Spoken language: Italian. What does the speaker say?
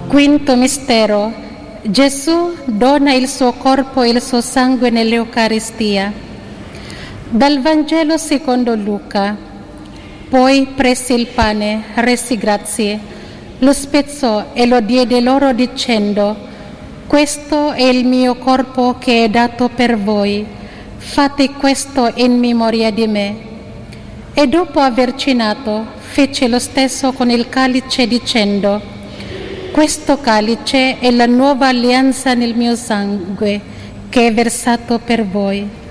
Quinto mistero. Gesù dona il suo corpo e il suo sangue nell'Eucaristia. Dal Vangelo secondo Luca. Poi prese il pane, rese grazie, lo spezzò e lo diede loro dicendo: questo è il mio corpo che è dato per voi, fate questo in memoria di me. E dopo aver cenato, fece lo stesso con il calice dicendo: questo calice è la nuova alleanza nel mio sangue, che è versato per voi.